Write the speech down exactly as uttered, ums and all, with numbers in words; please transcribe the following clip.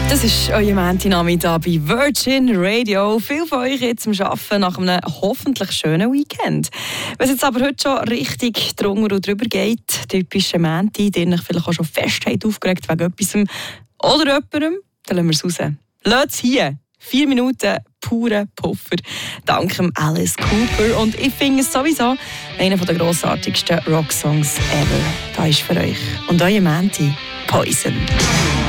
Das ist euer Montag-Nachmittag bei Virgin Radio. Viele von euch jetzt am Arbeiten nach einem hoffentlich schönen Weekend. Wenn es jetzt aber heute schon richtig drunter und drüber geht, typische Montag, die euch vielleicht auch schon fest aufgeregt wegen etwas oder jemandem, dann lassen wir es raus. Lasst es hier. Vier Minuten pure Puffer. Dank Alice Cooper. Und ich finde es sowieso einer der grossartigsten Rocksongs ever. Da ist für euch. Und euer Montag Poison.